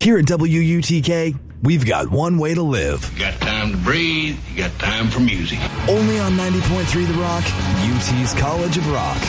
Here at WUTK, we've got one way to live. You got time to breathe. You got time for music. Only on 90.3 The Rock, UT's College of Rock.